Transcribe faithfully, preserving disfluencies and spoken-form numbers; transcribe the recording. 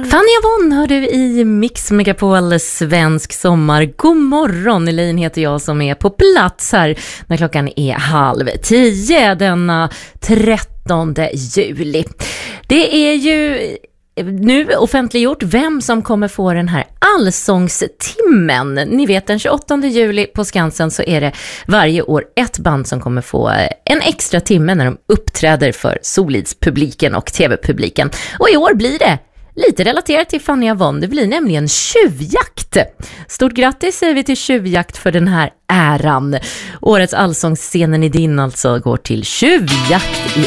Fanny Avon hör du i Mix Megapol svensk sommar. God morgon, Elin heter jag som är på plats här när klockan är halv tio denna trettonde juli. Det är ju nu offentliggjort vem som kommer få den här allsångstimmen. Ni vet, den tjugoåttonde juli på Skansen så är det varje år ett band som kommer få en extra timme när de uppträder för Solids-publiken och tv-publiken. Och i år blir det lite relaterat till Fanny Avon. Det blir nämligen tjuvjakt. Stort grattis säger vi till tjuvjakt för den här äran. Årets allsångsscenen i din alltså går till tjuvjakt i